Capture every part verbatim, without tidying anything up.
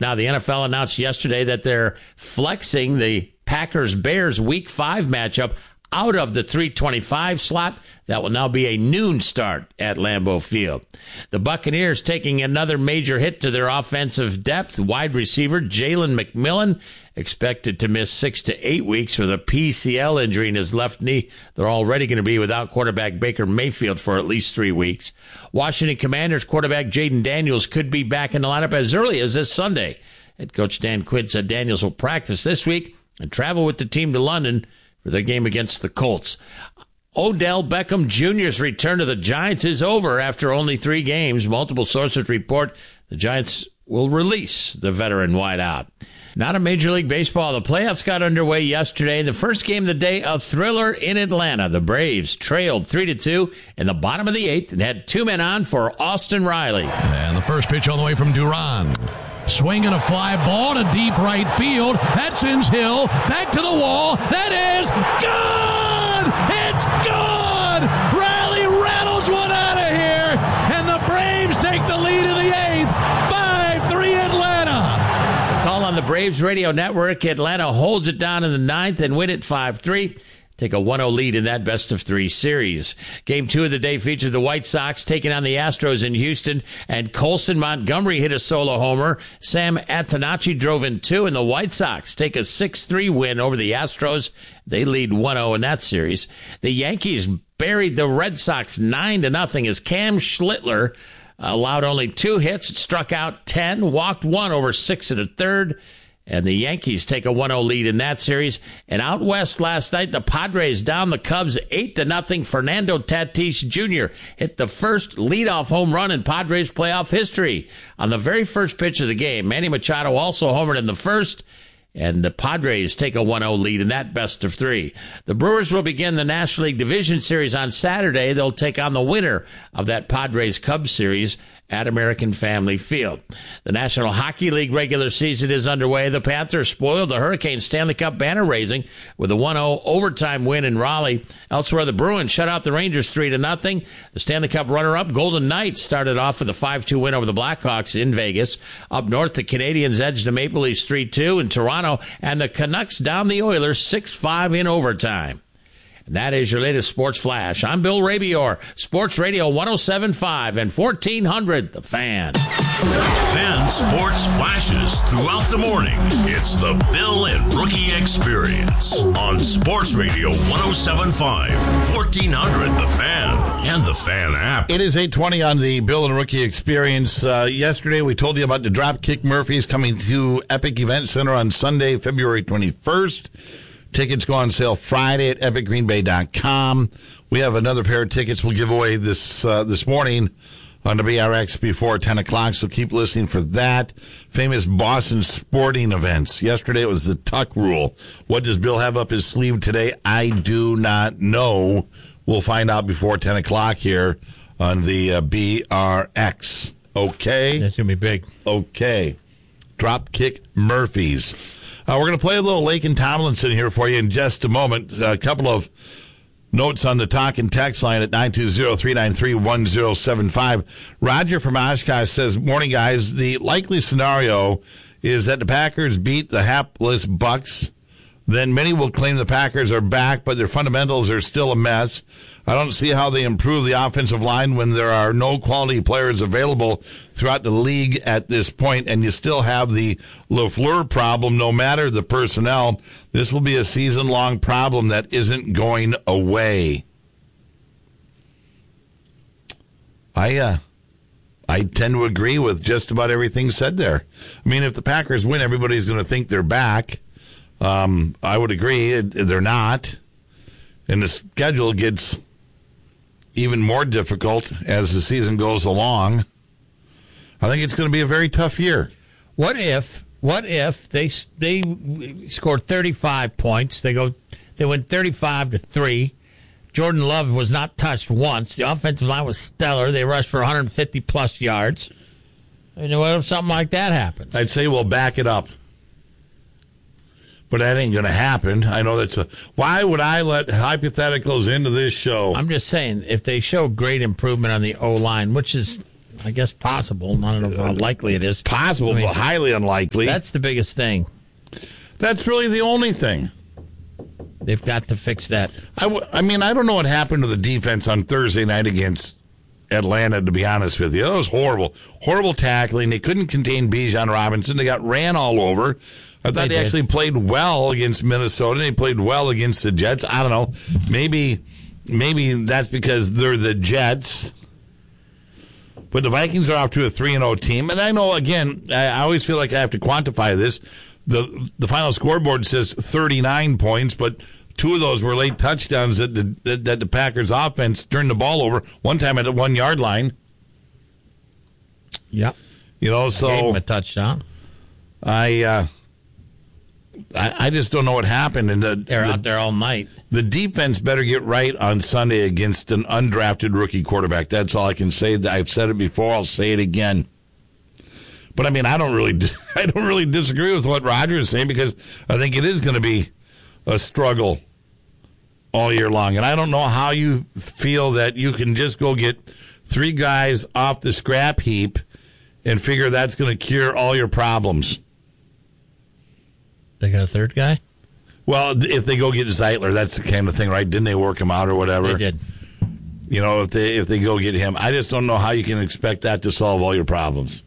Now, the N F L announced yesterday that they're flexing the Packers-Bears Week five matchup out of the three twenty-five slot. That will now be a noon start at Lambeau Field. The Buccaneers taking another major hit to their offensive depth. Wide receiver Jalen McMillan expected to miss six to eight weeks with a P C L injury in his left knee. They're already going to be without quarterback Baker Mayfield for at least three weeks. Washington Commanders quarterback Jaden Daniels could be back in the lineup as early as this Sunday. Head coach Dan Quinn said Daniels will practice this week and travel with the team to London for their game against the Colts. Odell Beckham Junior's return to the Giants is over after only three games. Multiple sources report the Giants will release the veteran wideout. Not a Major League Baseball. The playoffs got underway yesterday. The first game of the day, a thriller in Atlanta. The Braves trailed three to two in the bottom of the eighth and had two men on for Austin Riley. And the first pitch all the way from Duran. Swinging a fly ball to deep right field. That sends Hill back to the wall. That is good! It's good! Riley rattles one out of here, and the Braves take the lead in the eighth. five three Atlanta. Call on the Braves radio network. Atlanta holds it down in the ninth and win it five three. Take a one oh lead in that best-of-three series. Game two of the day featured the White Sox taking on the Astros in Houston, and Colson Montgomery hit a solo homer. Sam Antonacci drove in two, and the White Sox take a six three win over the Astros. They lead one oh in that series. The Yankees buried the Red Sox nine to nothing as Cam Schlittler allowed only two hits, struck out ten, walked one over six and a third. And the Yankees take a one oh lead in that series. And out west last night, the Padres down the Cubs eight to nothing. Fernando Tatis Junior hit the first leadoff home run in Padres playoff history. On the very first pitch of the game, Manny Machado also homered in the first. And the Padres take a one oh lead in that best of three. The Brewers will begin the National League Division Series on Saturday. They'll take on the winner of that Padres-Cubs series at American Family Field. The National Hockey League regular season is underway. The Panthers spoiled the Hurricanes Stanley Cup banner raising with a one oh overtime win in Raleigh. Elsewhere, the Bruins shut out the Rangers three to nothing. The Stanley Cup runner-up Golden Knights started off with a five two win over the Blackhawks in Vegas. Up north, the Canadiens edged the Maple Leafs three two in Toronto, and the Canucks down the Oilers six five in overtime. And that is your latest Sports Flash. I'm Bill Rabior, Sports Radio one oh seven point five and fourteen hundred, The Fan. Fan Sports Flashes throughout the morning. It's the Bill and Rookie Experience on Sports Radio one oh seven point five, fourteen hundred, The Fan, and The Fan app. It is eight twenty on the Bill and Rookie Experience. Uh, yesterday, we told you about the Dropkick Murphys coming to Epic Event Center on Sunday, February twenty-first. Tickets go on sale Friday at epic green bay dot com. We have another pair of tickets we'll give away this uh, this morning on the B R X before ten o'clock, so keep listening for that. Famous Boston sporting events. Yesterday it was the tuck rule. What does Bill have up his sleeve today? I do not know. We'll find out before ten o'clock here on the uh, B R X. Okay? That's going to be big. Okay. Dropkick Murphys. Uh, we're going to play a little Lake and Tomlinson here for you in just a moment. A couple of notes on the talk and text line at nine two zero, three nine three, one zero seven five. Roger from Oshkosh says, morning, guys. The likely scenario is that the Packers beat the hapless Bucks. Then many will claim the Packers are back, but their fundamentals are still a mess. I don't see how they improve the offensive line when there are no quality players available throughout the league at this point, and you still have the LaFleur problem. No matter the personnel, this will be a season-long problem that isn't going away. I uh, I tend to agree with just about everything said there. I mean, if the Packers win, everybody's going to think they're back. Um, I would agree. They're not. And the schedule gets even more difficult as the season goes along. I think it's going to be a very tough year. What if, what if they they score thirty-five points, they go, they win thirty-five to three. Jordan Love was not touched once. The offensive line was stellar. They rushed for one hundred fifty plus yards. I mean, what if something like that happens? I'd say we'll back it up. But that ain't going to happen. I know that's a... Why would I let hypotheticals into this show? I'm just saying, if they show great improvement on the O-line, which is I guess possible. I don't know how likely it is. Possible, I mean, but highly unlikely. That's the biggest thing. That's really the only thing. They've got to fix that. I, w- I mean, I don't know what happened to the defense on Thursday night against Atlanta, to be honest with you. That was horrible. Horrible tackling. They couldn't contain Bijan Robinson. They got ran all over. I thought they, they actually played well against Minnesota. They played well against the Jets. I don't know. Maybe maybe that's because they're the Jets. But the Vikings are off to a three and oh team. And I know, again, I always feel like I have to quantify this. The the final scoreboard says thirty-nine points, but two of those were late touchdowns that the, that, that the Packers offense turned the ball over, one time at the one-yard line. Yep. You know, so... Gave him a touchdown. I... Uh, I, I just don't know what happened. And the, They're the, out there all night. The defense better get right on Sunday against an undrafted rookie quarterback. That's all I can say. I've said it before. I'll say it again. But I mean, I don't really, I don't really disagree with what Roger is saying, because I think it is going to be a struggle all year long. And I don't know how you feel that you can just go get three guys off the scrap heap and figure that's going to cure all your problems. They got a third guy? Well, if they go get Zeitler, that's the kind of thing, right? Didn't they work him out or whatever? They did. You know, if they if they go get him, I just don't know how you can expect that to solve all your problems.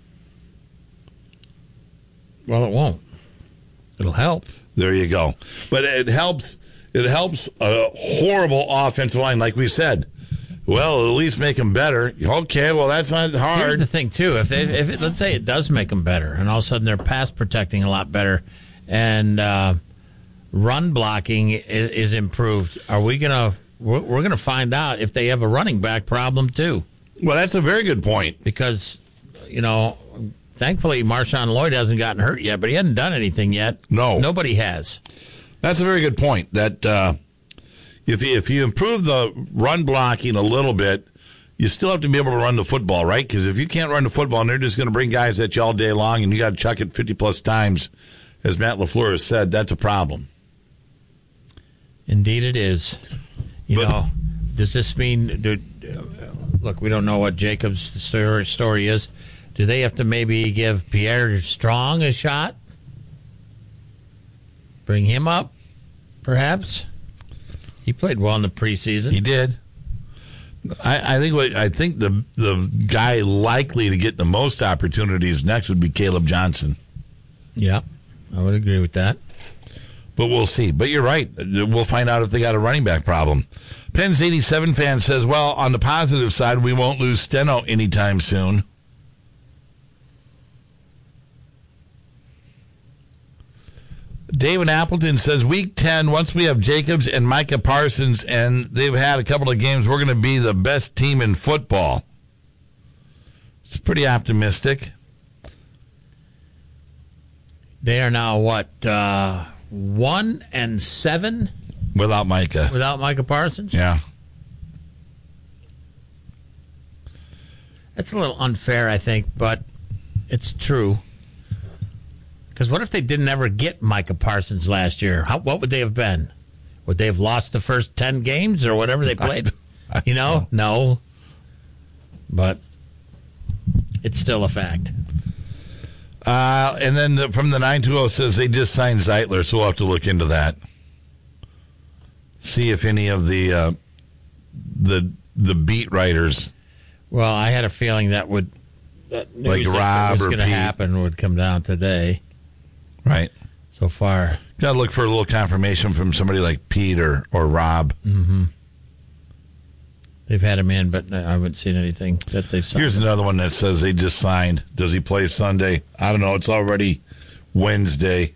Well, it won't. It'll help. There you go. But it helps. It helps a horrible offensive line, like we said. Well, at least make them better. Okay, well, that's not hard. Here's the thing, too. If, they, if it, let's say it does make them better, and all of a sudden they're pass protecting a lot better, and uh, run blocking is, is improved, are we going to? We're, we're going to find out if they have a running back problem too. Well, that's a very good point, because you know, thankfully Marshawn Lloyd hasn't gotten hurt yet, but he hasn't done anything yet. No, nobody has. That's a very good point. That uh, if you, if you improve the run blocking a little bit, you still have to be able to run the football, right? Because if you can't run the football, and they're just going to bring guys at you all day long, and you got to chuck it fifty plus times, as Matt LaFleur has said, that's a problem. Indeed it is. You but, know, does this mean, do, look, we don't know what Jacobs' story, story is. Do they have to maybe give Pierre Strong a shot? Bring him up, perhaps? He played well in the preseason. He did. I, I think what I think the the guy likely to get the most opportunities next would be Caleb Johnson. Yeah, I would agree with that. But we'll see. But you're right. We'll find out if they got a running back problem. Penn's eighty-seven fan says, well, on the positive side, we won't lose Steno anytime soon. David Appleton says, week ten, once we have Jacobs and Micah Parsons, and they've had a couple of games, we're going to be the best team in football. It's pretty optimistic. They are now, what, uh, one and seven? Without Micah. Without Micah Parsons? Yeah. That's a little unfair, I think, but it's true. Because what if they didn't ever get Micah Parsons last year? How, what would they have been? Would they have lost the first ten games or whatever they played? I, I you know? know? No. But it's still a fact. Uh, and then the, from the nine two zero says they just signed Zeitler, so we'll have to look into that. See if any of the uh, the the beat writers. Well, I had a feeling that would that like Rob was or going to Pete. happen would come down today. Right. So far, got to look for a little confirmation from somebody like Pete or, or Rob. Mm-hmm. They've had him in, but I haven't seen anything that they've signed. Here's another one that says they just signed. Does he play Sunday? I don't know. It's already Wednesday.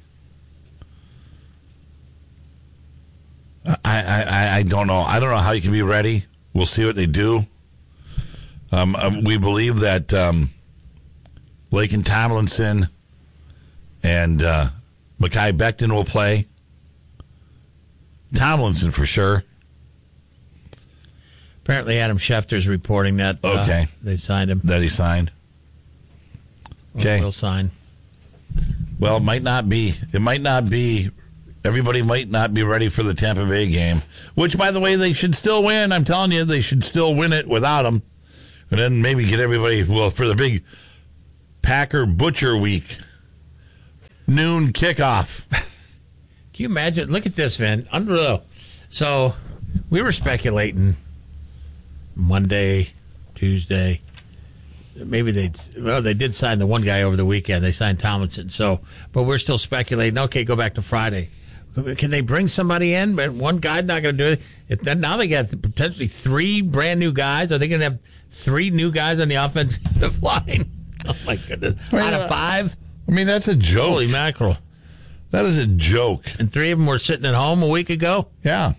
I, I, I don't know. I don't know how you can be ready. We'll see what they do. Um, um, we believe that um, Laken Tomlinson and uh, Mekhi Becton will play. Tomlinson for sure. Apparently, Adam Schefter's reporting that uh, okay. they've signed him. That he signed. Okay. Or will sign. Well, it might not be. It might not be. Everybody might not be ready for the Tampa Bay game, which, by the way, they should still win. I'm telling you, they should still win it without him. And then maybe get everybody, well, for the big Packer Butcher Week noon kickoff. Can you imagine? Look at this, man. Unreal. So we were speculating Monday, Tuesday. Maybe they, well, they did sign the one guy over the weekend. They signed Tomlinson. So, but we're still speculating. Okay, go back to Friday. Can they bring somebody in? But one guy's not going to do it. If then now they got potentially three brand new guys. Are they going to have three new guys on the offensive line? Oh my goodness! Out of five. I mean, that's a joke. Holy mackerel! That is a joke. And three of them were sitting at home a week ago. Yeah.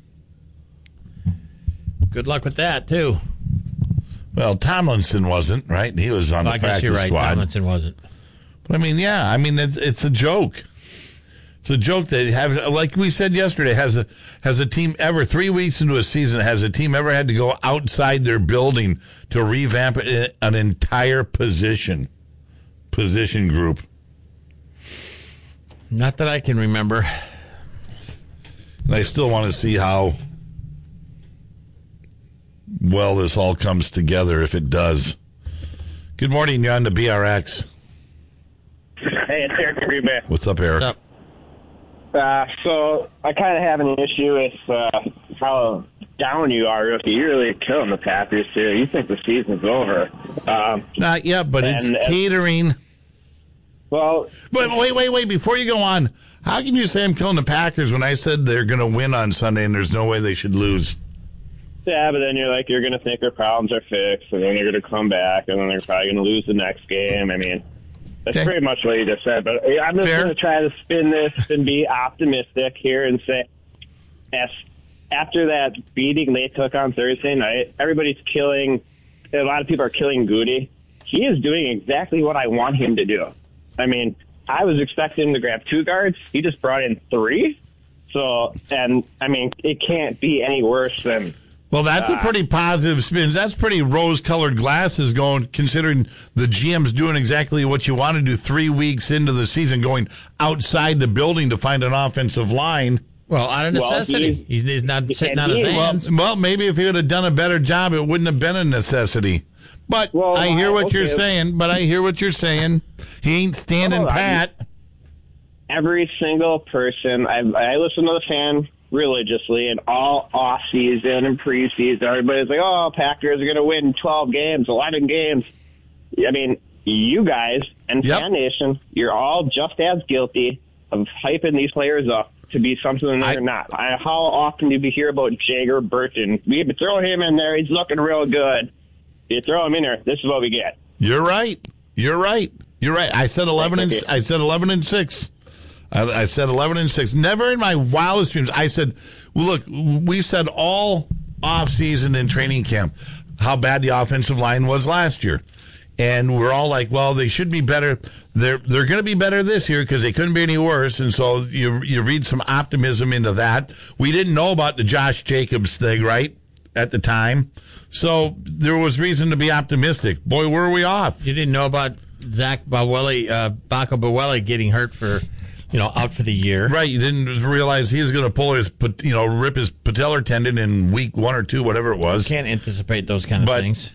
Good luck with that too. Well, Tomlinson wasn't, right? He was on well, the I practice guess you're right. squad. Tomlinson wasn't. But I mean, yeah, I mean, it's, it's a joke. It's a joke that has, like we said yesterday, has a has a team ever three weeks into a season has a team ever had to go outside their building to revamp an entire position position group? Not that I can remember. And I still want to see how well this all comes together, if it does. Good morning, you're on the B R X. Hey, it's Eric Green Bay. What's up, Eric? What's up? Uh, so I kind of have an issue with uh, how down you are, Rookie. You're really killing the Packers here. You think the season's over. Um, Not yet, but it's and, catering. Well, But wait, wait, wait. Before you go on, how can you say I'm killing the Packers when I said they're going to win on Sunday and there's no way they should lose? yeah, but then you're like, you're going to think their problems are fixed, and then you're going to come back, and then they're probably going to lose the next game. I mean, that's Okay. pretty much what you just said. But I'm just Fair. going to try to spin this and be optimistic here and say, yes, after that beating they took on Thursday night, everybody's killing, a lot of people are killing Goody. He is doing exactly what I want him to do. I mean, I was expecting him to grab two guards. He just brought in three. So, and, I mean, it can't be any worse than... Well, that's a pretty positive spin. That's pretty rose-colored glasses going, considering the G M's doing exactly what you want to do three weeks into the season, going outside the building to find an offensive line. Well, out of Well, necessity. he- He's not sitting and on his he- Well, hands. well, maybe if he would have done a better job, it wouldn't have been a necessity. But Well, I hear what okay. you're saying. But I hear what you're saying. He ain't standing Oh, I- pat. Every single person, I, I listen to the fan religiously, and all off season and preseason, everybody's like, "Oh, Packers are going to win twelve games, eleven games." I mean, you guys and Yep. Fan Nation, you're all just as guilty of hyping these players up to be something they're I- not. I, how often do we hear about Jager Burton? We throw him in there; he's looking real good. You throw him in there, this is what we get. You're right. You're right. You're right. I said eleven and Okay. I said eleven and six. I, I said eleven and six. Never in my wildest dreams. I said, well, look, we said all off season and training camp how bad the offensive line was last year, and we're all like, well, they should be better. They're they're going to be better this year because they couldn't be any worse. And so you you read some optimism into that. We didn't know about the Josh Jacobs thing, right, at the time. So there was reason to be optimistic. Boy, were we off. You didn't know about Zach Bawelli, uh, Baco Bawelli getting hurt for, you know, out for the year. Right, you didn't realize he was going to pull his, pat- you know, rip his patellar tendon in week one or two, whatever it was. Can't anticipate those kind of But- things.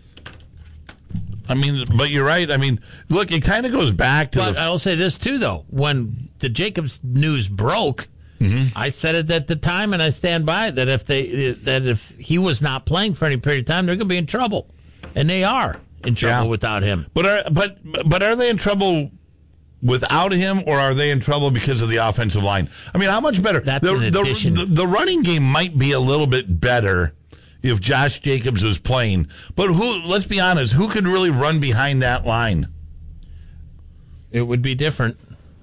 I mean, but you're right. I mean, look, it kind of goes back to But the. I'll say this too, though: when the Jacobs news broke, Mm-hmm. I said it at the time, and I stand by it, that if they that if he was not playing for any period of time, they're going to be in trouble, and they are in trouble Yeah. without him. But are but but are they in trouble without him, or are they in trouble because of the offensive line? I mean, how much better? That's the, an the, addition. the, the running game might be a little bit better if Josh Jacobs was playing. But who? Let's be honest. Who could really run behind that line? It would be different.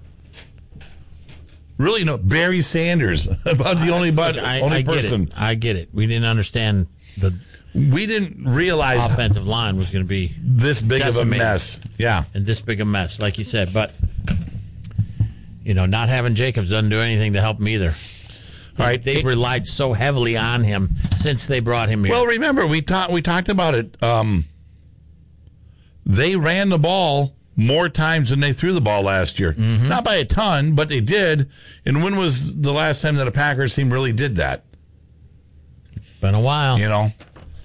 Really, no. Barry Sanders, about the only but I, only I get person. it. I get it. We didn't understand the We didn't realize offensive line was going to be this big of a decimated. mess. Yeah. in this big a mess, like you said. But you know, not having Jacobs doesn't do anything to help him either. All right. They relied so heavily on him since they brought him here. Well, remember we talked we talked about it. Um, they ran the ball more times than they threw the ball last year. Mm-hmm. Not by a ton, but they did. And when was the last time that a Packers team really did that? Been a while. You know.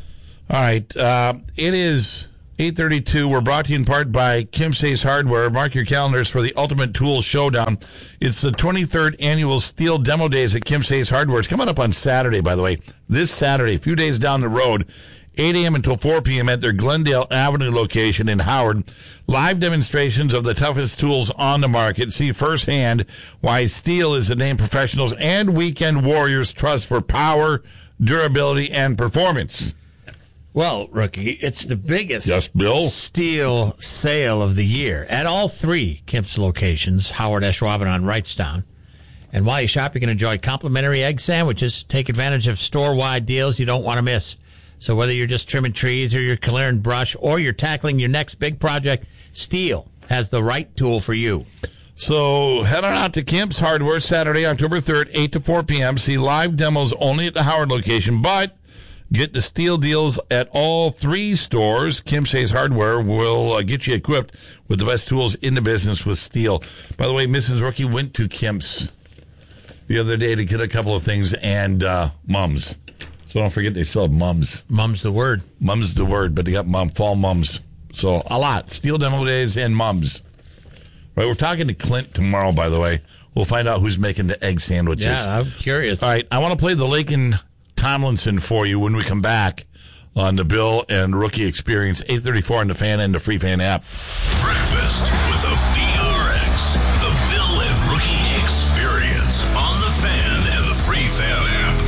All right. Uh, it is eight thirty-two. We're brought to you in part by Kimsey's Hardware. Mark your calendars for the Ultimate Tools Showdown. It's the twenty-third annual Steel Demo Days at Kimsey's Hardware. It's coming up on Saturday, by the way. This Saturday, a few days down the road, eight a.m. until four p.m. at their Glendale Avenue location in Howard. Live demonstrations of the toughest tools on the market. See firsthand why Steel is the name professionals and weekend warriors trust for power, durability, and performance. Well, Rookie, it's the biggest yes, Bill. steel sale of the year at all three Kimps locations, Howard, Eschwab, and Wrightstown. And while you shop, you can enjoy complimentary egg sandwiches. Take advantage of store-wide deals you don't want to miss. So whether you're just trimming trees or you're clearing brush or you're tackling your next big project, Steel has the right tool for you. So head on out to Kim's Hardware Saturday, October third, eight to four p.m. See live demos only at the Howard location, but get the Steel deals at all three stores. Kimsey's Hardware will uh, get you equipped with the best tools in the business with Steel. By the way, Missus Rookie went to Kim's the other day to get a couple of things and uh, mums. So don't forget they still have mums. Mum's the word. Mum's the word, but they got mum, fall mums. So a lot. Steel Demo Days and mums. Right, we're talking to Clint tomorrow, by the way. We'll find out who's making the egg sandwiches. Yeah, I'm curious. All right, I want to play the Lakin Tomlinson for you when we come back on the Bill and Rookie Experience, eight thirty-four on the Fan and the Free Fan app. Breakfast with a B R X, the Bill and Rookie Experience on the Fan and the Free Fan app.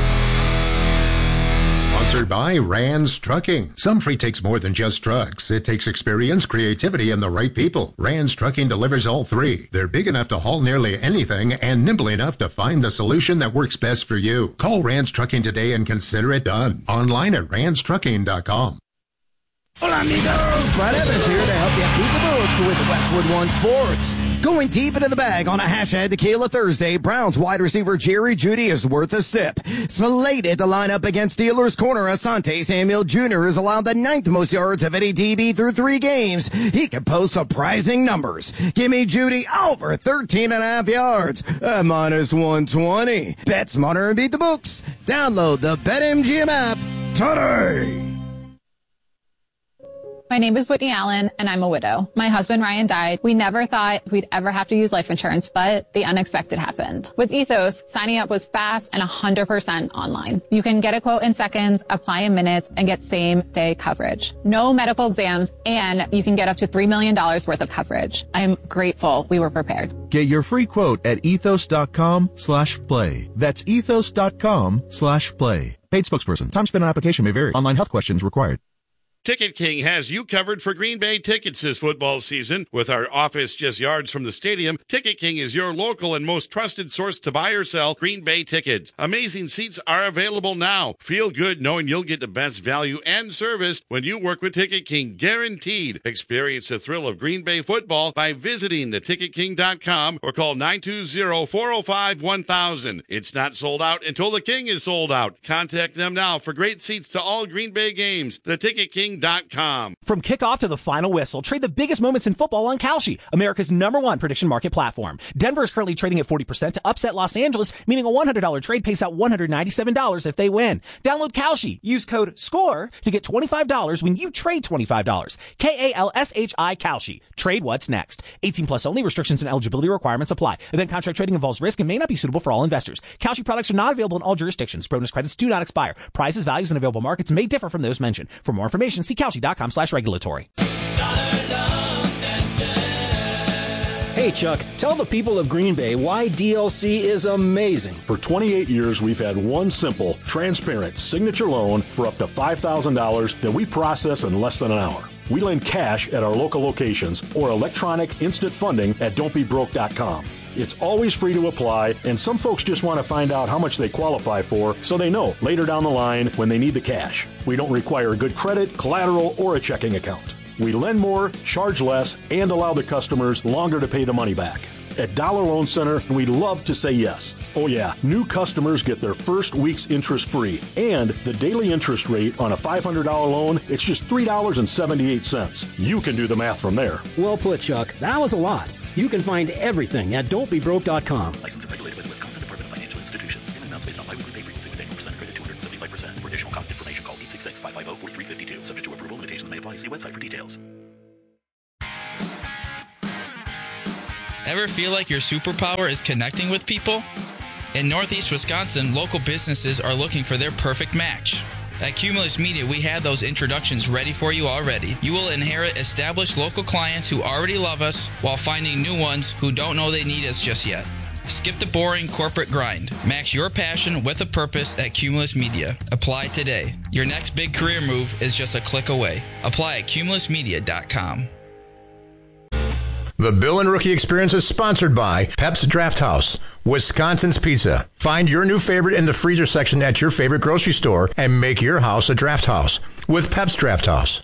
Sponsored by Rands Trucking. Some freight takes more than just trucks. It takes experience, creativity, and the right people. Rands Trucking delivers all three. They're big enough to haul nearly anything and nimble enough to find the solution that works best for you. Call Rands Trucking today and consider it done. Online at rands trucking dot com. Hola, amigos. Brad Evans here to help you beat the books with Westwood One Sports. Going deep into the bag on a Hashtag Tequila Thursday, Browns wide receiver Jerry Jeudy is worth a sip. Slated to line up against Steelers corner Asante Samuel Junior is allowed the ninth most yards of any D B through three games. He can post surprising numbers. Give me Jeudy over thirteen and a half yards at minus one twenty. Bet smarter and beat the books. Download the BetMGM app today. My name is Whitney Allen, and I'm a widow. My husband, Ryan, died. We never thought we'd ever have to use life insurance, but the unexpected happened. With Ethos, signing up was fast and one hundred percent online. You can get a quote in seconds, apply in minutes, and get same-day coverage. No medical exams, and you can get up to three million dollars worth of coverage. I'm grateful we were prepared. Get your free quote at ethos.com slash play. That's ethos.com slash play. Paid spokesperson. Time spent on application may vary. Online health questions required. Ticket King has you covered for Green Bay tickets this football season. With our office just yards from the stadium, Ticket King is your local and most trusted source to buy or sell Green Bay tickets. Amazing seats are available now. Feel good knowing you'll get the best value and service when you work with Ticket King, guaranteed. Experience the thrill of Green Bay football by visiting the ticket king dot com or call nine two zero, four oh five, one thousand. It's not sold out until the King is sold out. Contact them now for great seats to all Green Bay games. The Ticket King dot com. From kickoff to the final whistle, trade the biggest moments in football on Kalshi, America's number one prediction market platform. Denver is currently trading at forty percent to upset Los Angeles, meaning a one hundred dollars trade pays out one hundred ninety-seven dollars if they win. Download Kalshi. Use code SCORE to get twenty-five dollars when you trade twenty-five dollars. K A L S H I Kalshi. Trade what's next. eighteen plus only. Restrictions and eligibility requirements apply. Event contract trading involves risk and may not be suitable for all investors. Kalshi products are not available in all jurisdictions. Bonus credits do not expire. Prices, values, and available markets may differ from those mentioned. For more information, see Kalshi dot com slash regulatory. Hey, Chuck, tell the people of Green Bay why D L C is amazing. For twenty-eight years, we've had one simple, transparent signature loan for up to five thousand dollars that we process in less than an hour. We lend cash at our local locations or electronic instant funding at don't be broke dot com. It's always free to apply, and some folks just want to find out how much they qualify for so they know later down the line when they need the cash. We don't require good credit, collateral, or a checking account. We lend more, charge less, and allow the customers longer to pay the money back. At Dollar Loan Center, we love to say yes. Oh yeah, new customers get their first week's interest free. And the daily interest rate on a five hundred dollars loan, it's just three dollars and seventy-eight cents. You can do the math from there. Well put, Chuck. That was a lot. You can find everything at don't be broke dot com. Licensed and regulated by the Wisconsin Department of Financial Institutions. Payment amounts based on biweekly pay frequency with annual percent credit two hundred seventy-five percent. For additional cost information, call eight six seven, six, five five zero, four three five two. Subject to approval. Limitations may apply. See website for details. Ever feel like your superpower is connecting with people? In Northeast Wisconsin, local businesses are looking for their perfect match. At Cumulus Media, we have those introductions ready for you already. You will inherit established local clients who already love us while finding new ones who don't know they need us just yet. Skip the boring corporate grind. Match your passion with a purpose at Cumulus Media. Apply today. Your next big career move is just a click away. Apply at cumulus media dot com. The Bill and Rookie Experience is sponsored by Pep's Draft House, Wisconsin's Pizza. Find your new favorite in the freezer section at your favorite grocery store and make your house a draft house with Pep's Draft House.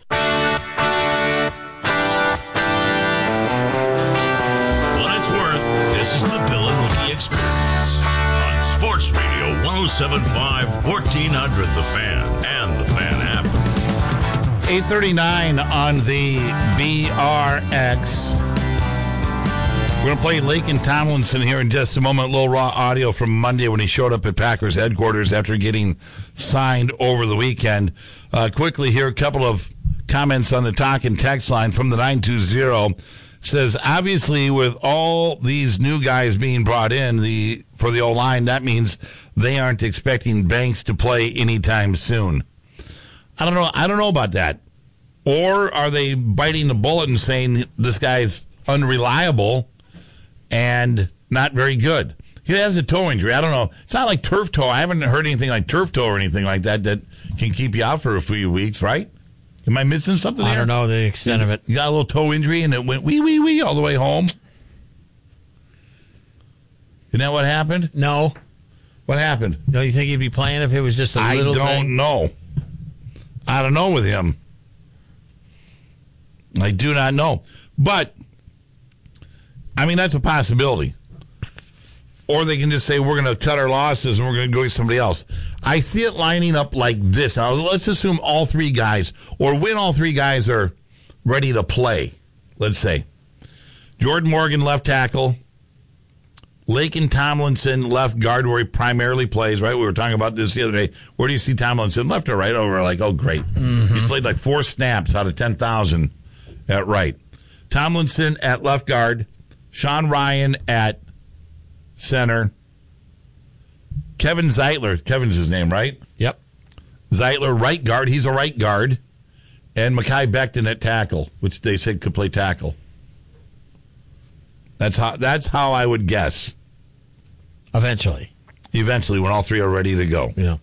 What it's worth, this is the Bill and Rookie Experience on Sports Radio one oh seven point five, fourteen hundred The Fan and the Fan app. eight thirty-nine on the B R X. We're going to play Lakin Tomlinson here in just a moment. A little raw audio from Monday when he showed up at Packers headquarters after getting signed over the weekend. Uh, quickly here, a couple of comments on the talk and text line from the nine two zero. Says, obviously, with all these new guys being brought in the for the O-line, that means they aren't expecting Banks to play anytime soon. I don't know. I don't know about that. Or are they biting the bullet and saying this guy's unreliable and not very good? He has a toe injury. I don't know. It's not like turf toe. I haven't heard anything like turf toe or anything like that that can keep you out for a few weeks, right? Am I missing something I there? don't know the extent of it. You got a little toe injury and it went wee, wee, wee all the way home? Isn't that what happened? No. What happened? Don't you think he'd be playing if it was just a I little don't thing? know. I don't know with him. I do not know. But, I mean, that's a possibility. Or they can just say, we're going to cut our losses and we're going to go get somebody else. I see it lining up like this. Now, let's assume all three guys, or when all three guys are ready to play, let's say. Jordan Morgan, left tackle. Lakin Tomlinson, left guard, where he primarily plays, right? We were talking about this the other day. Where do you see Tomlinson, left or right? Over, like, oh, great. Mm-hmm. He's played like four snaps out of ten thousand at right. Tomlinson at left guard. Sean Ryan at center. Kevin Zeitler. Kevin's his name, right? Yep. Zeitler, right guard. He's a right guard. And Mekhi Becton at tackle, which they said could play tackle. That's how that's how I would guess. Eventually. Eventually, when all three are ready to go. Yeah.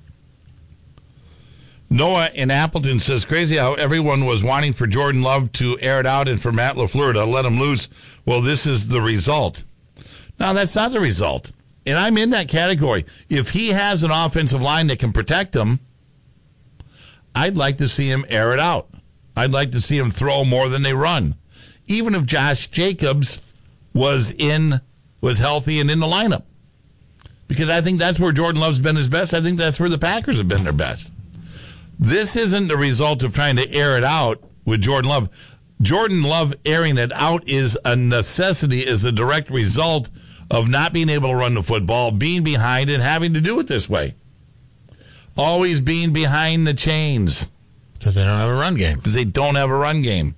Noah in Appleton says, crazy how everyone was wanting for Jordan Love to air it out and for Matt LaFleur to let him loose. Well, this is the result. Now, that's not the result. And I'm in that category. If he has an offensive line that can protect him, I'd like to see him air it out. I'd like to see him throw more than they run. Even if Josh Jacobs was in, was healthy and in the lineup. Because I think that's where Jordan Love's been his best. I think that's where the Packers have been their best. This isn't the result of trying to air it out with Jordan Love. Jordan Love airing it out is a necessity, is a direct result of not being able to run the football, being behind, and having to do it this way. Always being behind the chains. Because they don't have a run game. Because they don't have a run game.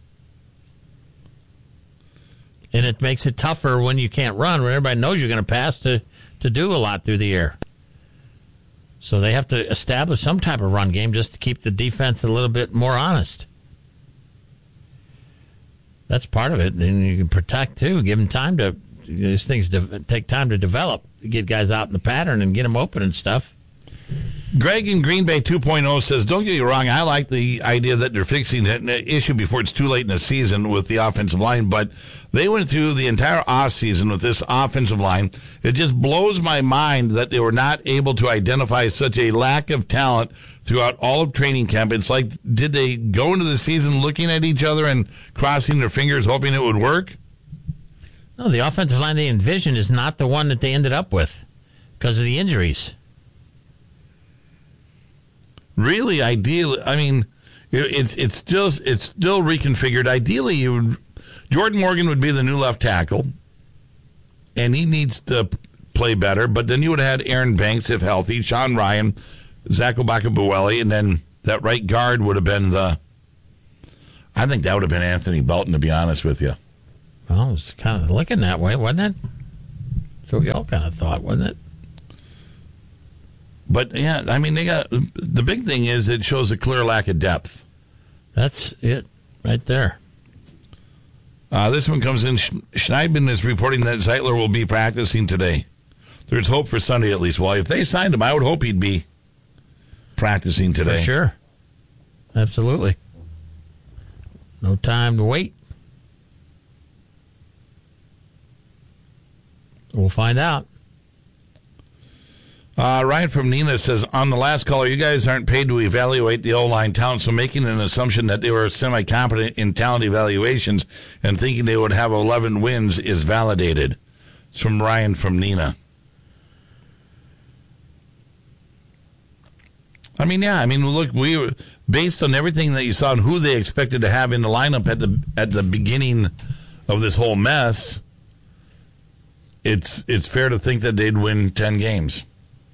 And it makes it tougher when you can't run, when everybody knows you're going to pass to, to do a lot through the air. So they have to establish some type of run game just to keep the defense a little bit more honest. That's part of it. And you can protect, too. Give them time to, these things de- take time to develop. Get guys out in the pattern and get them open and stuff. Greg in Green Bay two point oh says, don't get me wrong, I like the idea that they're fixing that issue before it's too late in the season with the offensive line, but they went through the entire offseason with this offensive line. It just blows my mind that they were not able to identify such a lack of talent throughout all of training camp. It's like, did they go into the season looking at each other and crossing their fingers hoping it would work? No, the offensive line they envisioned is not the one that they ended up with because of the injuries. Really, ideally, I mean, it's it's still it's still reconfigured. Ideally, you would, Jordan Morgan would be the new left tackle, and he needs to play better. But then you would have had Aaron Banks if healthy, Sean Ryan, Zach Obakabuele, and then that right guard would have been the. I think that would have been Anthony Belton, to be honest with you. Well, it was kind of looking that way, wasn't it? So we all kind of thought, wasn't it? But, yeah, I mean, they got the big thing is it shows a clear lack of depth. That's it right there. Uh, this one comes in. Schneidman is reporting that Zeitler will be practicing today. There's hope for Sunday at least. Well, if they signed him, I would hope he'd be practicing today. For sure. Absolutely. No time to wait. We'll find out. Uh, Ryan from Nina says, on the last caller, you guys aren't paid to evaluate the O-line talent, so making an assumption that they were semi-competent in talent evaluations and thinking they would have eleven wins is validated. It's from Ryan from Nina. I mean, yeah, I mean, look, we were, based on everything that you saw and who they expected to have in the lineup at the at the beginning of this whole mess, it's it's fair to think that they'd win ten games.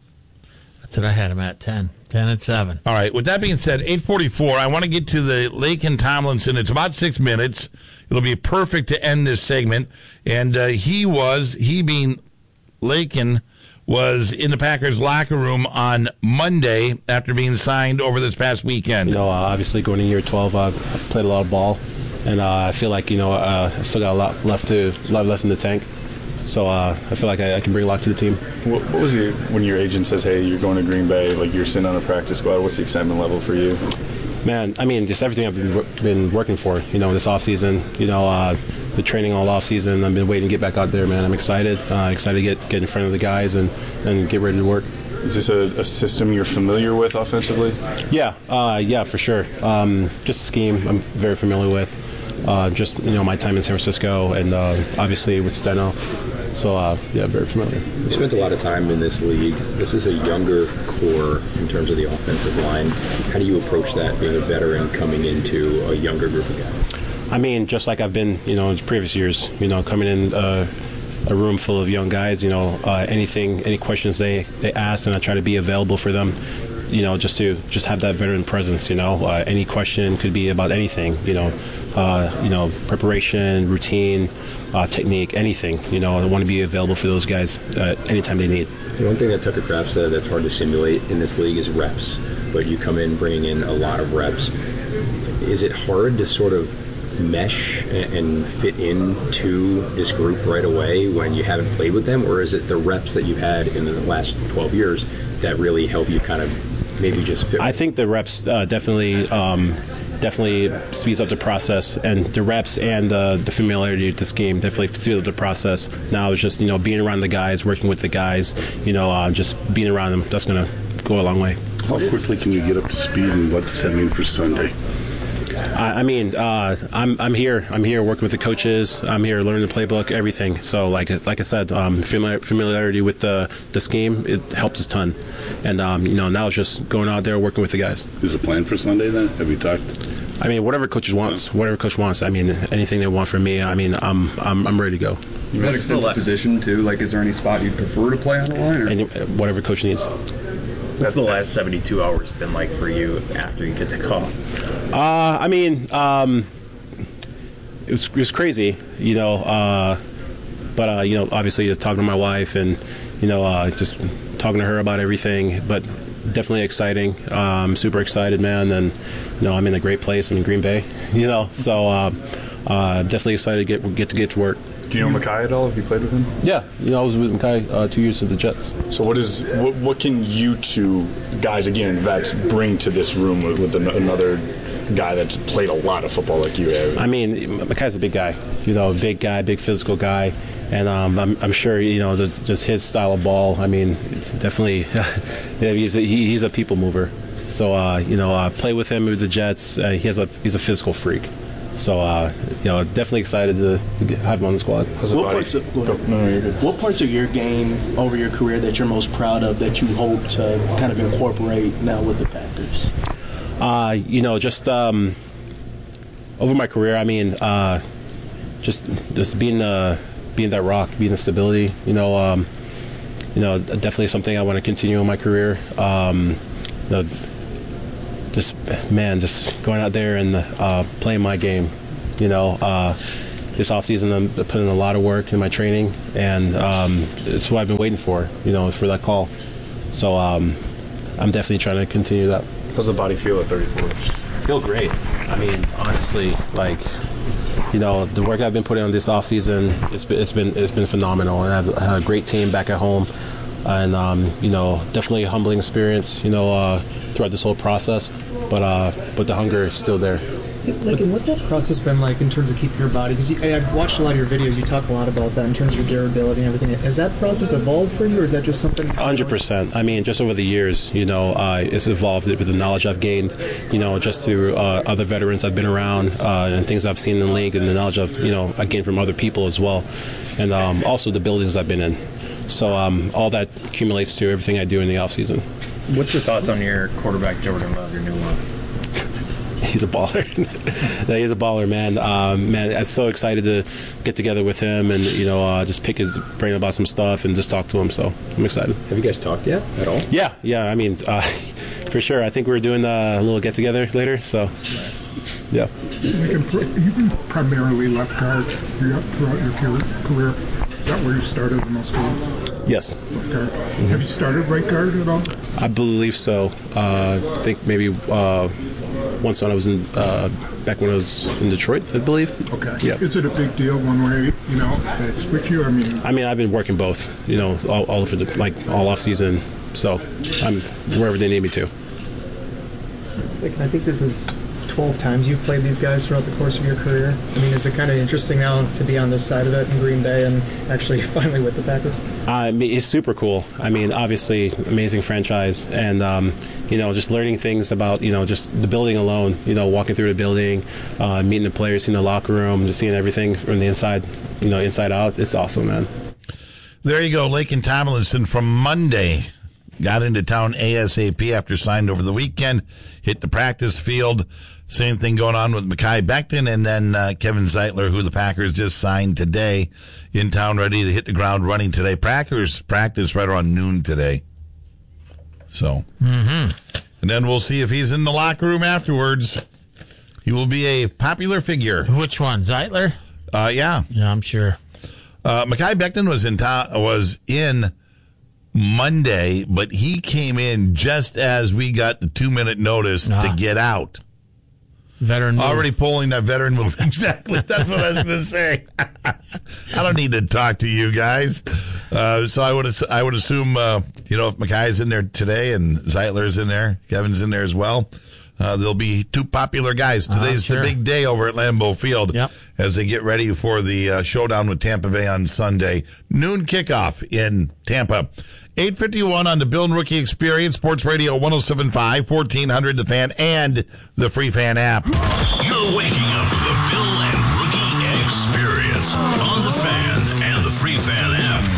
That's what I had them at, ten. ten and seven. All right, with that being said, eight forty-four, I want to get to the Lakin Tomlinson. It's about six minutes. It'll be perfect to end this segment. And uh, he was, he being Lakin, was in the Packers locker room on Monday after being signed over this past weekend. You know, uh, obviously going into year twelve, I uh, played a lot of ball, and uh, I feel like, you know, uh, I still got a lot left to, a lot left in the tank. So uh, I feel like I, I can bring a lot to the team. What, what was your, when your agent says, hey, you're going to Green Bay, like you're sitting on a practice squad, what's the excitement level for you? Man, I mean, just everything I've been, been working for, you know, this offseason, you know, uh, the training all offseason. I've been waiting to get back out there, man. I'm excited, uh, excited to get, get in front of the guys and, and get ready to work. Is this a, a system you're familiar with offensively? Yeah, uh, yeah, for sure. Um, just a scheme I'm very familiar with. Uh, just, you know, my time in San Francisco and uh, obviously with Steno. So, uh, yeah, very familiar. You spent a lot of time in this league. This is a younger core in terms of the offensive line. How do you approach that, being a veteran coming into a younger group of guys? I mean, just like I've been, you know, in previous years, you know, coming in uh, a room full of young guys, you know, uh, anything, any questions they, they ask, and I try to be available for them, you know, just to just have that veteran presence, you know. Uh, any question could be about anything, you know, uh, you know, preparation, routine, uh, technique, anything, you know. I want to be available for those guys uh, anytime they need. The one thing that Tucker Kraft said that's hard to simulate in this league is reps, but you come in bringing in a lot of reps. Is it hard to sort of mesh and fit into this group right away when you haven't played with them, or is it the reps that you've had in the last twelve years that really help you kind of maybe just fit? I think the reps uh, definitely um, definitely speeds up the process, and the reps and uh, the familiarity with this game definitely speeds up the process. Now it's just, you know, being around the guys, working with the guys, you know, uh, just being around them, that's going to go a long way. How quickly can you get up to speed, and what does that mean for Sunday? I mean, uh, I'm I'm here. I'm here working with the coaches. I'm here learning the playbook, everything. So, like like I said, um, familiar, familiarity with the the scheme, it helps us a ton. And um, you know, now it's just going out there working with the guys. Is a plan for Sunday then? Have you talked? I mean, whatever coaches wants, whatever coach wants. I mean, anything they want from me. I mean, I'm I'm I'm ready to go. Is that extended position too? Like, is there any spot you'd prefer to play on the line? Or? Any, whatever coach needs. What's the last seventy-two hours been like for you after you get the call? Uh, I mean, um, it was, it was crazy, you know, uh, but, uh, you know, obviously just talking to my wife and, you know, uh, just talking to her about everything, but definitely exciting. Um, super excited, man. And, you know, I'm in a great place. I'm in Green Bay, you know, so uh, uh, definitely excited to get, get to get to work. Do you know Mekhi at all? Have you played with him? Yeah, you know, I was with Mekhi uh, two years with the Jets. So what is what, what can you two guys, again, vets, bring to this room with, with another guy that's played a lot of football like you have? I mean, Mekhi's a big guy, you know, big guy, big physical guy, and um, I'm, I'm sure, you know, that's just his style of ball. I mean, definitely, yeah, he's a, he, he's a people mover. So uh, you know, uh, play with him with the Jets. Uh, he has a he's a physical freak. So, uh, you know, definitely excited to have him on the squad. What parts, of, no, no, what parts of your game over your career that you're most proud of that you hope to kind of incorporate now with the Packers? Uh, you know, just um, over my career, I mean, uh, just just being the being that rock, being the stability. You know, um, you know, definitely something I want to continue in my career. Um, you know, just man, just going out there and uh, playing my game. You know, uh, this offseason I'm putting in a lot of work in my training, and um, it's what I've been waiting for. You know, it's for that call. So um, I'm definitely trying to continue that. How's the body feel at thirty-four? Feel great. I mean, honestly, like, you know, the work I've been putting on this offseason, it's been it's been it's been phenomenal, and I've had a great team back at home, and um, you know, definitely a humbling experience, you know, uh, throughout this whole process, but uh, but the hunger is still there. Like, what's that process been like in terms of keeping your body? Because I've watched a lot of your videos. You talk a lot about that in terms of your durability and everything. Has that process evolved for you, or is that just something? one hundred percent. I mean, just over the years, you know, uh, it's evolved with the knowledge I've gained, you know, just through uh, other veterans I've been around uh, and things I've seen in the league, and the knowledge I've, you know, I gained from other people as well, and um, also the buildings I've been in. So um, all that accumulates to everything I do in the off season. What's your thoughts on your quarterback, Jordan Love, your new one? He's a baller. Yeah, he's a baller, man. Um, man, I'm so excited to get together with him and, you know, uh, just pick his brain about some stuff and just talk to him. So I'm excited. Have you guys talked yet at all? Yeah, yeah. I mean, uh, for sure. I think we're doing a little get together later. So, yeah. You've been primarily left guard throughout your career. Is that where you started the most games? Yes. Left guard. Mm-hmm. Have you started right guard at all? I believe so. Uh, I think maybe. Uh, Once when I was in, uh, back when I was in Detroit, I believe. Okay. Yeah. Is it a big deal one way, you know, that switch you? I mean, I mean, I've been working both, you know, all, all for the, like all off season. So I'm wherever they need me to. Like, I think this is twelve times you've played these guys throughout the course of your career. I mean, is it kind of interesting now to be on this side of it in Green Bay and actually finally with the Packers? I mean, it's super cool. I mean, obviously, amazing franchise, and um, you know, just learning things about, you know, just the building alone. You know, walking through the building, uh, meeting the players in the locker room, just seeing everything from the inside, you know, inside out. It's awesome, man. There you go, Laken Tomlinson from Monday. Got into town ASAP after signed over the weekend. Hit the practice field. Same thing going on with Mekhi Becton, and then uh, Kevin Zeitler, who the Packers just signed today, in town, ready to hit the ground running today. Packers practice right around noon today. So, mm-hmm. And then we'll see if he's in the locker room afterwards. He will be a popular figure. Which one, Zeitler? Uh, yeah, yeah, I'm sure. Uh, Mekhi Becton was in to- was in Monday, but he came in just as we got the two minute notice ah. to get out. Veteran move. Already pulling that veteran move. Exactly. That's what I was going to say. I don't need to talk to you guys. Uh, so I would I would assume, uh, you know, if Mekhi's in there today and Zeitler's in there, Kevin's in there as well, uh, there'll be two popular guys. Today's uh, sure. the big day over at Lambeau Field yep. as they get ready for the uh, showdown with Tampa Bay on Sunday. Noon kickoff in Tampa. eight fifty-one on the Bill and Rookie Experience, Sports Radio one oh seven point five, fourteen hundred The Fan, and the Free Fan app. You're waking up to the Bill and Rookie Experience on the Fan and the Free Fan app.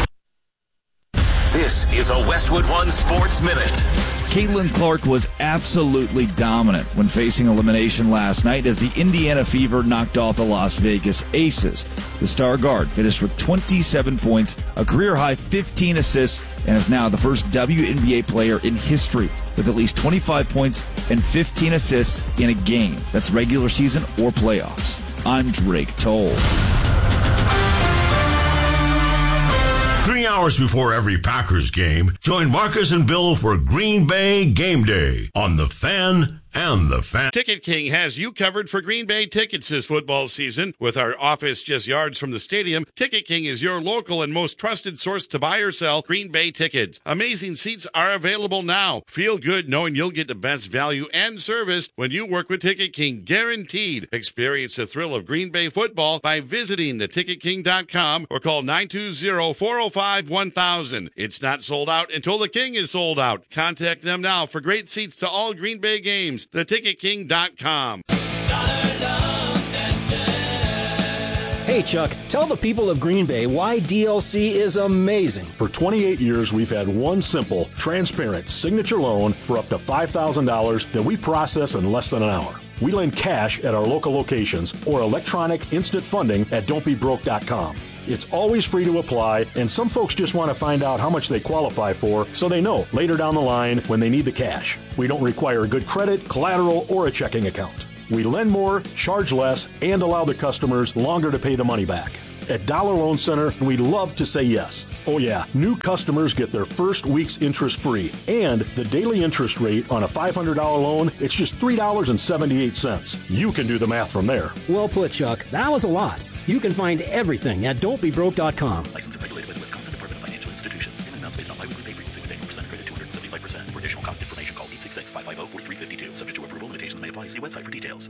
This is a Westwood One Sports Minute. Caitlin Clark was absolutely dominant when facing elimination last night as the Indiana Fever knocked off the Las Vegas Aces. The star guard finished with twenty-seven points, a career-high fifteen assists, and is now the first W N B A player in history with at least twenty-five points and fifteen assists in a game. That's regular season or playoffs. I'm Drake Toll. Three hours before every Packers game, join Marcus and Bill for Green Bay Game Day on the Fan and the Fan. Ticket King has you covered for Green Bay tickets this football season. With our office just yards from the stadium, Ticket King is your local and most trusted source to buy or sell Green Bay tickets. Amazing seats are available now. Feel good knowing you'll get the best value and service when you work with Ticket King, guaranteed. Experience the thrill of Green Bay football by visiting the ticket king dot com or call nine two zero, four oh five, one thousand. It's not sold out until the King is sold out. Contact them now for great seats to all Green Bay games. the ticket king dot com. Hey, Chuck, tell the people of Green Bay why D L C is amazing. For twenty-eight years, we've had one simple, transparent signature loan for up to five thousand dollars that we process in less than an hour. We lend cash at our local locations or electronic instant funding at don't be broke dot com. It's always free to apply, and some folks just want to find out how much they qualify for so they know later down the line when they need the cash. We don't require good credit, collateral, or a checking account. We lend more, charge less, and allow the customers longer to pay the money back. At Dollar Loan Center, we love to say yes. Oh yeah, new customers get their first week's interest free. And the daily interest rate on a five hundred dollars loan, it's just three dollars and seventy-eight cents. You can do the math from there. Well put, Chuck. That was a lot. You can find everything at don't be broke dot com. Licensed and regulated by the Wisconsin Department of Financial Institutions. Payment amounts based on biweekly pay frequency with annual percent credit two hundred seventy-five percent. For additional cost information, call eight six six, five five zero, four three five two. Subject to approval, limitations may apply. See website for details.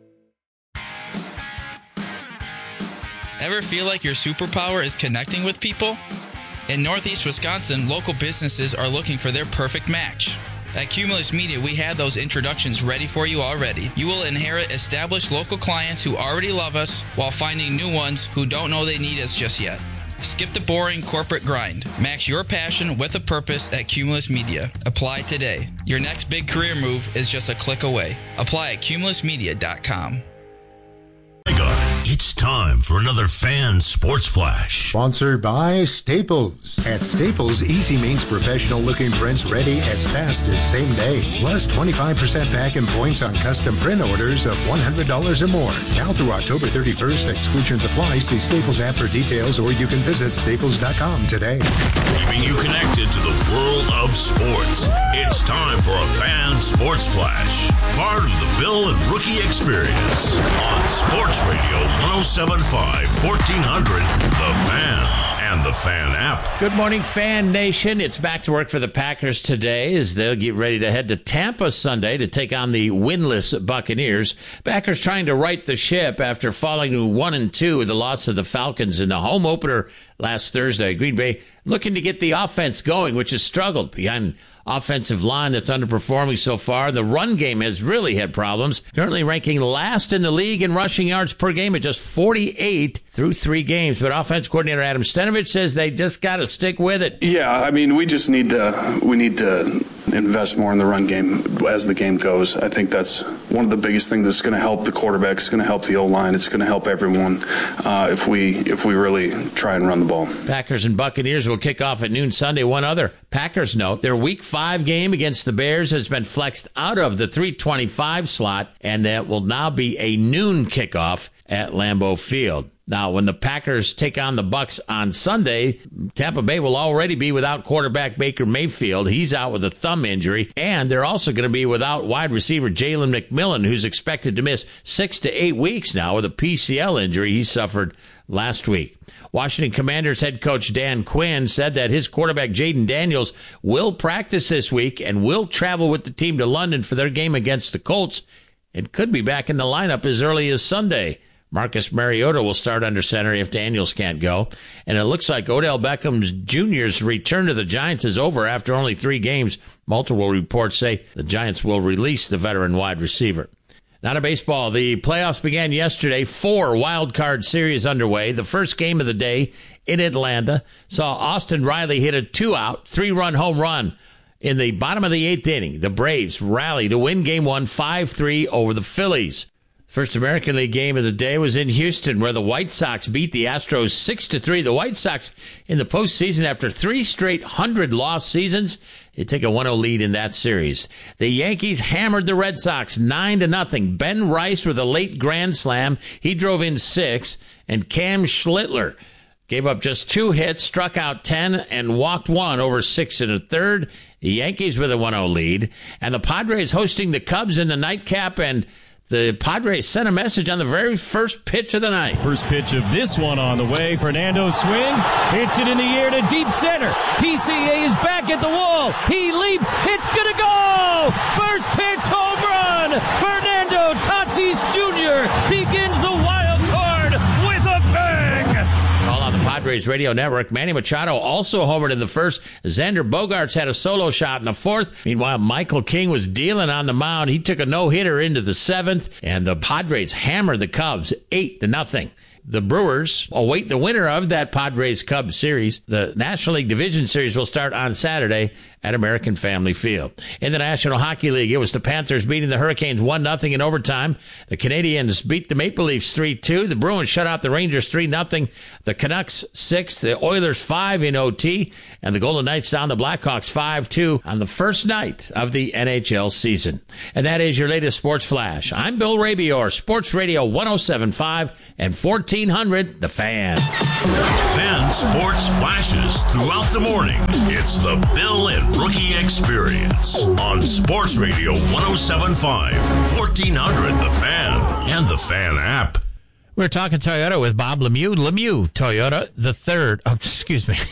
Ever feel like your superpower is connecting with people? In Northeast Wisconsin, local businesses are looking for their perfect match. At Cumulus Media, we have those introductions ready for you already. You will inherit established local clients who already love us while finding new ones who don't know they need us just yet. Skip the boring corporate grind. Match your passion with a purpose at Cumulus Media. Apply today. Your next big career move is just a click away. Apply at cumulus media dot com. It's time for another Fan Sports Flash. Sponsored by Staples. At Staples, easy means professional-looking prints ready as fast as same day. Plus twenty-five percent back in points on custom print orders of one hundred dollars or more. Now through October thirty-first, exclusions apply. See Staples app for details, or you can visit staples dot com today. Keeping you connected to the world of sports. It's time for a Fan Sports Flash. Part of the Bill and Rookie Experience on Sports Radio one oh seven point five, fourteen hundred, The Fan, and the Fan app. Good morning, Fan Nation. It's back to work for the Packers today as they'll get ready to head to Tampa Sunday to take on the winless Buccaneers. Packers trying to right the ship after falling to one and two with the loss to the Falcons in the home opener last Thursday. Green Bay looking to get the offense going, which has struggled behind offensive line that's underperforming so far. The run game has really had problems, currently ranking last in the league in rushing yards per game at just forty-eight through three games. But offense coordinator Adam Stenavich says they just got to stick with it. Yeah, I mean, we just need to we need to invest more in the run game as the game goes. I think that's one of the biggest things that's going to help the quarterback. It's going to help the O-line. It's going to help everyone uh, if we if we really try and run the ball. Packers and Buccaneers will kick off at noon Sunday. One other Packers note, their week five game against the Bears has been flexed out of the three twenty-five slot, and that will now be a noon kickoff at Lambeau Field. Now, when the Packers take on the Bucs on Sunday, Tampa Bay will already be without quarterback Baker Mayfield. He's out with a thumb injury, and they're also going to be without wide receiver Jalen McMillan, who's expected to miss six to eight weeks now with a P C L injury he suffered last week. Washington Commanders head coach Dan Quinn said that his quarterback Jaden Daniels will practice this week and will travel with the team to London for their game against the Colts and could be back in the lineup as early as Sunday. Marcus Mariota will start under center if Daniels can't go. And it looks like Odell Beckham Junior's return to the Giants is over after only three games. Multiple reports say the Giants will release the veteran wide receiver. Now to baseball. The playoffs began yesterday. Four wild card series underway. The first game of the day in Atlanta saw Austin Riley hit a two-out, three-run home run in the bottom of the eighth inning. The Braves rally to win game one five three over the Phillies. First American League game of the day was in Houston, where the White Sox beat the Astros six to three. The White Sox in the postseason, after three straight hundred-loss seasons, they take a one oh lead in that series. The Yankees hammered the Red Sox nine to nothing. Ben Rice with a late grand slam. He drove in six, and Cam Schlittler gave up just two hits, struck out ten, and walked one over six and a third. The Yankees with a one oh lead, and the Padres hosting the Cubs in the nightcap, and the Padres sent a message on the very first pitch of the night. First pitch of this one on the way. Fernando swings, hits it in the air to deep center. P C A is back at the wall. He leaps. It's going to go. First pitch home run. Fernando Tatis Junior begins the wild card with a bang. All on the Padres Radio Network. Manny Machado also homered in the first. Xander Bogaerts had a solo shot in the fourth. Meanwhile, Michael King was dealing on the mound. He took a no-hitter into the seventh, and the Padres hammered the Cubs eight to nothing. The Brewers await the winner of that Padres-Cubs series. The National League Division Series will start on Saturday at American Family Field. In the National Hockey League, it was the Panthers beating the Hurricanes one nothing in overtime. The Canadiens beat the Maple Leafs three two. The Bruins shut out the Rangers three nothing. The Canucks six, the Oilers five in O T, and the Golden Knights down the Blackhawks five two on the first night of the N H L season. And that is your latest Sports Flash. I'm Bill Rabior, Sports Radio one oh seven point five and fourteen hundred, The Fan. Fan Sports Flashes throughout the morning. It's the Bill and Rookie Experience on Sports Radio one oh seven point five, fourteen hundred, The Fan, and the Fan app. We're talking Toyota with Bob Lemieux. Lemieux, Toyota, the third. Oh, excuse me.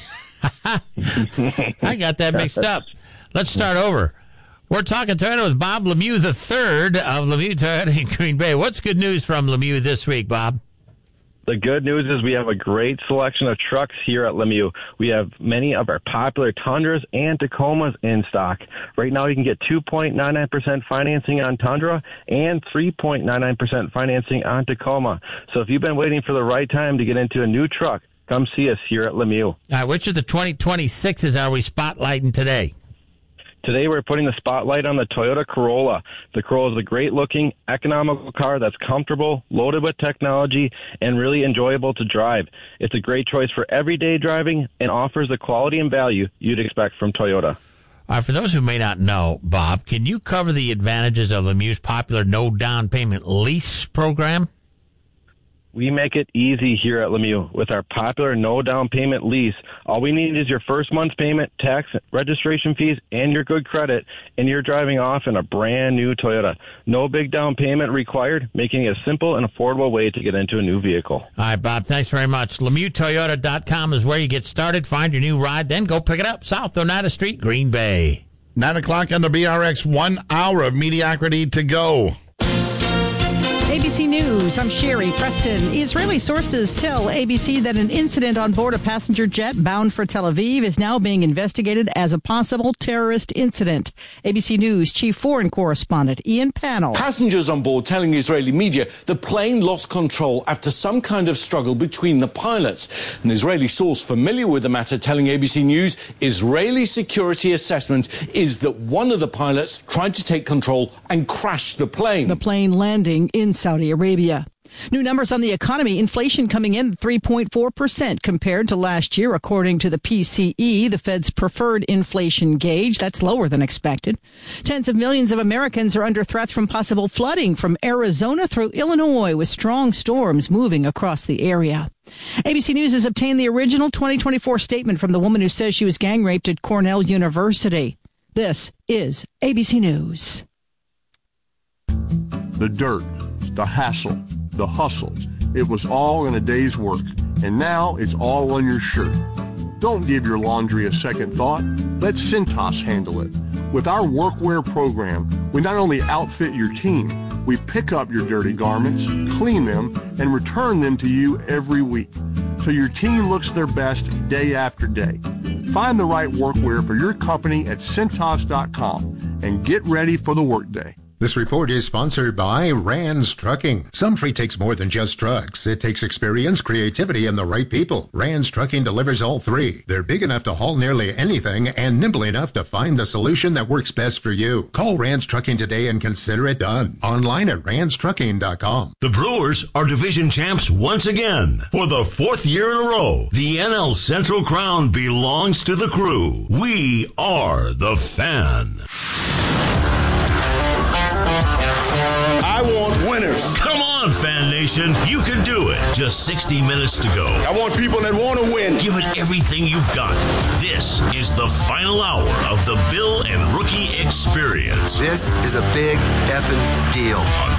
I got that mixed up. Let's start over. We're talking Toyota with Bob Lemieux, the third of Lemieux Toyota in Green Bay. What's good news from Lemieux this week, Bob? The good news is we have a great selection of trucks here at Lemieux. We have many of our popular Tundras and Tacomas in stock. Right now you can get two point nine nine percent financing on Tundra and three point nine nine percent financing on Tacoma. So if you've been waiting for the right time to get into a new truck, come see us here at Lemieux. All right, which of the twenty twenty-sixes are we spotlighting today? Today we're putting the spotlight on the Toyota Corolla. The Corolla is a great-looking, economical car that's comfortable, loaded with technology, and really enjoyable to drive. It's a great choice for everyday driving and offers the quality and value you'd expect from Toyota. All right, for those who may not know, Bob, can you cover the advantages of Lemieux's popular no-down payment lease program? We make it easy here at Lemieux with our popular no-down payment lease. All we need is your first month's payment, tax, registration fees, and your good credit, and you're driving off in a brand-new Toyota. No big down payment required, making it a simple and affordable way to get into a new vehicle. All right, Bob, thanks very much. Lemieux Toyota dot com is where you get started. Find your new ride, then go pick it up. South Oneida Street, Green Bay. Nine o'clock on the B R X, one hour of mediocrity to go. A B C News, I'm Sherry Preston. Israeli sources tell A B C that an incident on board a passenger jet bound for Tel Aviv is now being investigated as a possible terrorist incident. A B C News chief foreign correspondent Ian Pannell. Passengers on board telling Israeli media the plane lost control after some kind of struggle between the pilots. An Israeli source familiar with the matter telling A B C News Israeli security assessment is that one of the pilots tried to take control and crashed the plane. The plane landing in Saudi Arabia. New numbers on the economy. Inflation coming in at three point four percent compared to last year, according to the P C E, the Fed's preferred inflation gauge. That's lower than expected. Tens of millions of Americans are under threats from possible flooding from Arizona through Illinois, with strong storms moving across the area. A B C News has obtained the original twenty twenty-four statement from the woman who says she was gang raped at Cornell University. This is A B C News. The dirt, the hassle, the hustle. It was all in a day's work, and now it's all on your shirt. Don't give your laundry a second thought. Let Cintas handle it. With our workwear program, we not only outfit your team, we pick up your dirty garments, clean them, and return them to you every week, so your team looks their best day after day. Find the right workwear for your company at Cintas dot com and get ready for the workday. This report is sponsored by Rands Trucking. Some freight takes more than just trucks. It takes experience, creativity, and the right people. Rands Trucking delivers all three. They're big enough to haul nearly anything and nimble enough to find the solution that works best for you. Call Rands Trucking today and consider it done. Online at Rands Trucking dot com. The Brewers are division champs once again. For the fourth year in a row, the N L Central crown belongs to the Crew. We are the Fan. I want winners. Come on, Fan Nation. You can do it. Just sixty minutes to go. I want people that want to win. Give it everything you've got. This is the final hour of the Bill and Rookie Experience. This is a big effing deal.